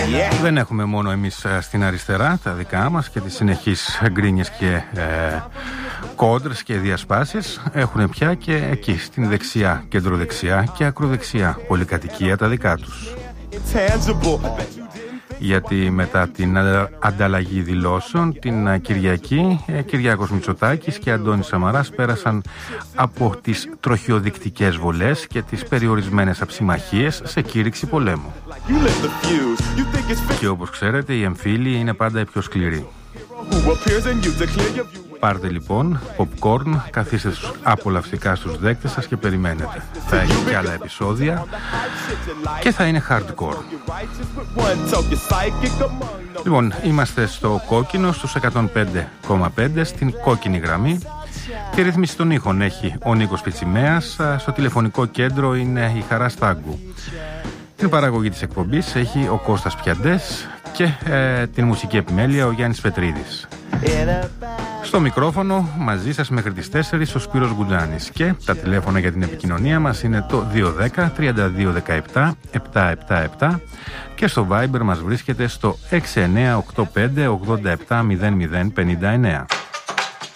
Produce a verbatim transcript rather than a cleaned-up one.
Δεν έχουμε μόνο εμείς στην αριστερά τα δικά μας και τις συνεχείς γκρίνιες και ε, κόντρες και διασπάσεις. Έχουν πια και εκεί στην δεξιά, κεντροδεξιά και ακροδεξιά πολυκατοικία τα δικά τους. Γιατί μετά την ανταλλαγή δηλώσεων την Κυριακή, Κυριάκος Μητσοτάκης και Αντώνης Σαμαράς πέρασαν από τις τροχιοδεικτικές βολές και τις περιορισμένες αψιμαχίες σε κήρυξη πολέμου. Και όπως ξέρετε, οι εμφύλοι είναι πάντα οι πιο σκληροί. Πάρτε λοιπόν popcorn, καθίστε απολαυστικά στους δέκτες σας και περιμένετε. Θα έχει και άλλα επεισόδια και θα είναι hardcore. Λοιπόν, είμαστε στο κόκκινο, στους εκατόν πέντε κόμμα πέντε, στην κόκκινη γραμμή. Τη ρύθμιση των ήχων έχει ο Νίκος Πιτσιμέας, στο τηλεφωνικό κέντρο είναι η Χαρά Στάγκου. Την παραγωγή της εκπομπής έχει ο Κώστας Πιαντές και ε, την μουσική επιμέλεια ο Γιάννης Πετρίδης. Στο μικρόφωνο μαζί σας μέχρι τις τέσσερις ο Σπύρος Γκουτζάνης και τα τηλέφωνα για την επικοινωνία μας είναι το δύο ένα μηδέν τριάντα δύο δεκαεπτά επτακόσια εβδομήντα επτά και στο Viber μας βρίσκεται στο έξι εννιά οκτώ πέντε ογδόντα επτά μηδέν μηδέν πενήντα εννέα.